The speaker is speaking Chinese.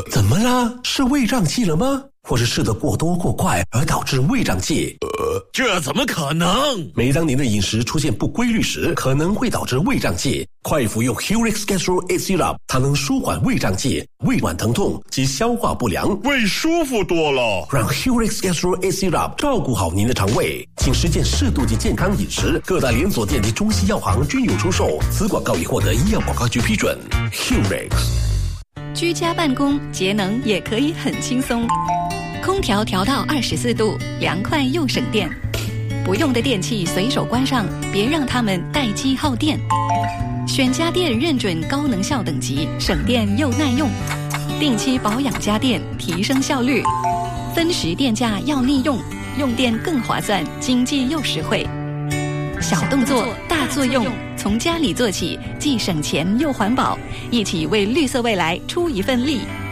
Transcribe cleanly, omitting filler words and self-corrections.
怎么了？是胃胀气了吗？或是吃得过多过快而导致胃胀气？ 这怎么可能？ 每当您的饮食出现不规律时，可能会导致胃胀气。快服用 Helix Gastro A Syrup， 它能舒缓胃胀气、胃脘疼痛及消化不良， 胃舒服多了。 让 Helix Gastro A Syrup 照顾好您的肠胃。请实践适度及健康饮食，各大连锁店及中西药行均有出售。此广告已获得医药广告局批准。Helix。 居家办公节能也可以很轻松，空调调到24度，凉快又省电。不用的电器随手关上，别让它们待机耗电。选家电认准高能效等级，省电又耐用。定期保养家电，提升效率。分时电价要利用，用电更划算，经济又实惠。小动作大作用，从家里做起，既省钱又环保，一起为绿色未来出一份力。